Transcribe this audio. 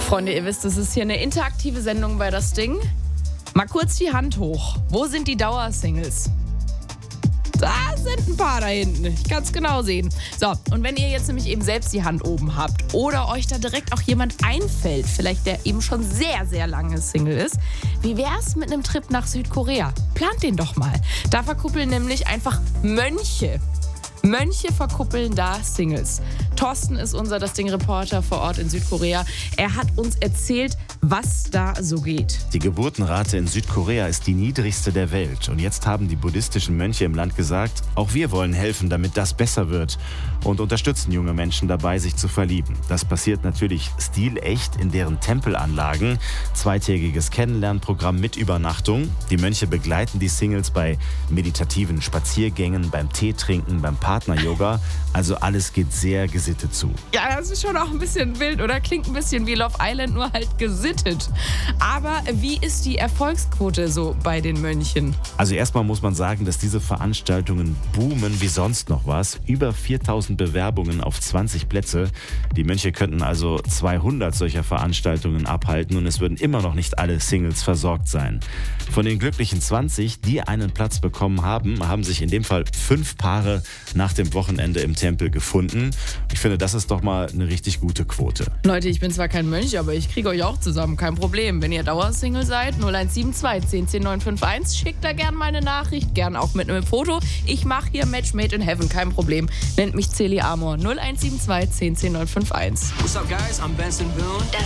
Freunde, ihr wisst, es ist hier eine interaktive Sendung bei Das Ding. Mal kurz die Hand hoch. Wo sind die Dauersingles? Da sind ein paar da hinten. Ich kann es genau sehen. So, und wenn ihr jetzt nämlich eben selbst die Hand oben habt oder euch da direkt auch jemand einfällt, vielleicht der eben schon sehr, sehr lange Single ist, wie wär's mit einem Trip nach Südkorea? Plant den doch mal. Da verkuppeln nämlich einfach Mönche. Mönche verkuppeln da Singles. Thorsten ist unser Das Ding-Reporter vor Ort in Südkorea. Er hat uns erzählt, was da so geht. Die Geburtenrate in Südkorea ist die niedrigste der Welt. Und jetzt haben die buddhistischen Mönche im Land gesagt, auch wir wollen helfen, damit das besser wird. Und unterstützen junge Menschen dabei, sich zu verlieben. Das passiert natürlich stilecht in deren Tempelanlagen. 2-tägiges Kennenlernprogramm mit Übernachtung. Die Mönche begleiten die Singles bei meditativen Spaziergängen, beim Teetrinken, beim Partner-Yoga. Also alles geht sehr gesittet zu. Ja, das ist schon auch ein bisschen wild, oder? Klingt ein bisschen wie Love Island, nur halt gesittet. Aber wie ist die Erfolgsquote so bei den Mönchen? Also erstmal muss man sagen, dass diese Veranstaltungen boomen wie sonst noch was. Über 4000 Bewerbungen auf 20 Plätze. Die Mönche könnten also 200 solcher Veranstaltungen abhalten und es würden immer noch nicht alle Singles versorgt sein. Von den glücklichen 20, die einen Platz bekommen haben, haben sich in dem Fall 5 Paare nach dem Wochenende im Tempel gefunden. Ich finde, das ist doch mal eine richtig gute Quote. Leute, ich bin zwar kein Mönch, aber ich kriege euch auch zusammen, kein Problem. Wenn ihr Dauersingle seid, 0172 10 10 951, schickt da gern mal eine Nachricht, gern auch mit einem Foto. Ich mache hier Match Made in Heaven, kein Problem. Nennt mich Celi Amor, 0172 10 10 951. What's up, guys? I'm Benson Boone. Das